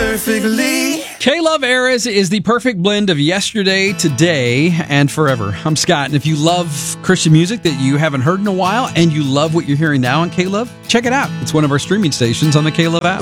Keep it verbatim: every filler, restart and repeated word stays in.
perfectly. K-Love Eras is the perfect blend of yesterday, today, and forever. I'm Scott, and if you love Christian music that you haven't heard in a while and you love what you're hearing now on K-Love, check it out. It's one of our streaming stations on the K-Love app.